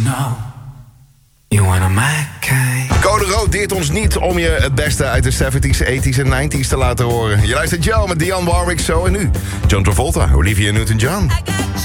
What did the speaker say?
know you one of my kind. Code Rood deert ons niet om je het beste uit de 70s, 80s en 90s te laten horen. Je luistert Joe met Dionne Warwick zo en nu John Travolta, Olivia Newton-John.